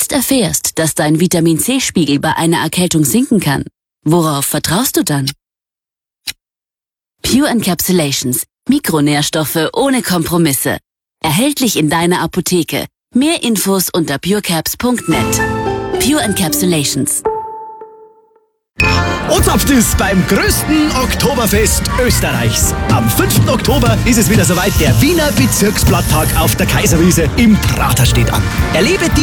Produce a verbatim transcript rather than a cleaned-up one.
jetzt erfährst, dass dein Vitamin-C-Spiegel bei einer Erkältung sinken kann, worauf vertraust du dann? Pure Encapsulations. Mikronährstoffe ohne Kompromisse. Erhältlich in deiner Apotheke. Mehr Infos unter purecaps punkt net. Pure Encapsulations. Und zapft es beim größten Oktoberfest Österreichs. Am fünften Oktober ist es wieder soweit. Der Wiener Bezirksblatttag auf der Kaiserwiese im Prater steht an. Erlebe die